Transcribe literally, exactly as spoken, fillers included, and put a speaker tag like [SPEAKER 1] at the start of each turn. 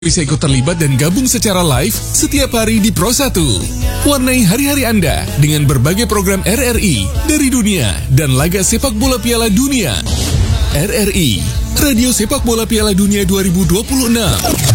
[SPEAKER 1] Bisa ikut terlibat dan gabung secara live setiap hari di Pro satu. Warnai hari-hari Anda dengan berbagai program R R I dari dunia dan laga sepak bola Piala Dunia. R R I, Radio Sepak Bola Piala Dunia dua ribu dua puluh enam.